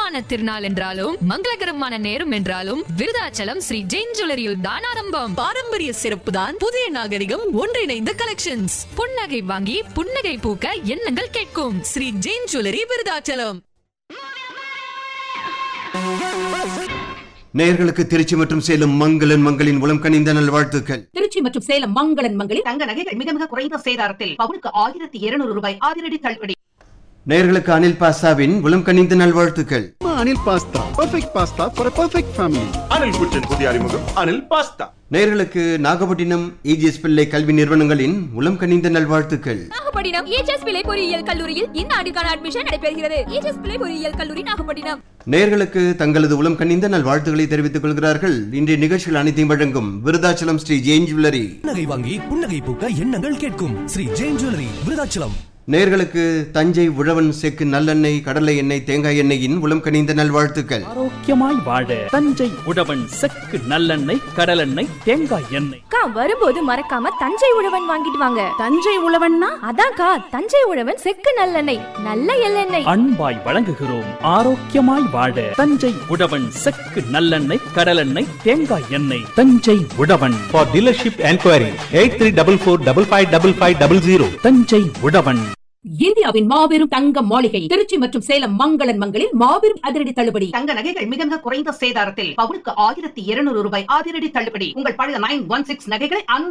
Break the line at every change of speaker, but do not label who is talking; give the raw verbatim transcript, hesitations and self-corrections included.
சுபமான திருநாள் என்றாலும் மங்களகரமான நேரம் என்றாலும் விருதாச்சலம் ஸ்ரீ ஜெயின் ஜுவல்லரியில் தான் ஆரம்பம்.
பாரம்பரிய சிறப்பு தான் புதிய நாகரிகம் ஒன்றிணைந்த கலெக்ஷன்ஸ்.
புன்னகை வாங்கி புன்னகை பூக்க எண்ணங்கள் கேட்கும்.
ஸ்ரீ ஜெயின் ஜுவல்லரி விருதாச்சலம்.
நேயர்களுக்கு திருச்சி மற்றும் சேலம் மங்களன் மங்களின் உளம் கனிந்த நல்வாழ்த்துக்கள்.
திருச்சி மற்றும் சேலம் மங்களன் மங்களில் தங்க நகைகள் மிக மிக குறைந்த சேதாரத்தில் பவுனுக்கு ஆயிரத்தி இருநூறு ரூபாய் அதிரடி தள்ளுபடி.
நேயர்களுக்கு அனில் பாஸ்தாவின் உளம் கனிந்த நல்வாழ்த்துக்கள்.
Anil pasta perfect pasta for a perfect family.
Anil குச்சின் புதிய அறிமுகம் அனில் பாஸ்தா.
நேயர்களுக்கு நாகப்பட்டினம் இஜிஎஸ் பிள்ளை கல்வி நிறுவனங்களின் உளம் கனிந்த நல்வாழ்த்துக்கள்.
நாகப்பட்டினம் இஜிஎஸ் பிள்ளை பொறியியல் கல்லூரியில் இந்த ஆண்டுக்கான அட்மிஷன் நடைபெறுகிறது. இஜிஎஸ் பிள்ளை பொறியியல் கல்லூரி நாகப்பட்டினம்.
நேயர்களுக்கு தங்களது உளம் கனிந்த நல்வாழ்த்துக்களை தெரிவித்துக் கொள்கிறார்கள். இன்றைய நிகழ்ச்சிகள் அனைத்தையும் வழங்கும் விருதாச்சலம் ஸ்ரீ ஜெயின் ஜுவல்லரி.
புன்னகை வாங்கி புன்னகை பூக்க எண்ணங்கள் கேட்கும் ஸ்ரீ ஜெயின் ஜுவல்லரி விருதாச்சலம்.
நேயர்களுக்கு தஞ்சை உழவன் செக்கு நல்லெண்ணெய் கடலை எண்ணெய் தேங்காய் எண்ணெயின் உளம் கனிந்த நல்வாழ்த்துக்கள்.
ஆரோக்கியமாய் வாழ தஞ்சை உழவன் செக்கு நல்லெண்ணெய் கடலெண்ணெய் தேங்காய் எண்ணெய்.
அக்கா வரும்போது மறக்காம தஞ்சை உழவன் வாங்கிட்டு வாங்க. தஞ்சை உழவன்னா அதான்க்கா தஞ்சை உழவன் செக்கு நல்லெண்ணெய் நல்ல எள்ளெண்ணெய்.
அன்பாய் வழங்குகிறோம். ஆரோக்கியமாய் வாழ தஞ்சை உழவன் செக்கு நல்லெண்ணெய் கடலெண்ணெய் தேங்காய் எண்ணெய். தஞ்சை உழவன்.
For dealership enquiry eight three four four five five five five zero zero.
Thanjai உழவன்.
இந்தியாவின் மாபெரும் தங்க மாளிகை திருச்சி மற்றும் சேலம் மங்களன் மங்களில் மாபெரும் அதிரடி தள்ளுபடி. தங்க நகைகள் மிக மிக குறைந்த சேதாரத்தில் பவுனுக்கு ஆயிரத்தி இருநூறு ரூபாய் அதிரடி தள்ளுபடி. உங்கள் பழைய நைன் ஒன் சிக்ஸ் நகைகளை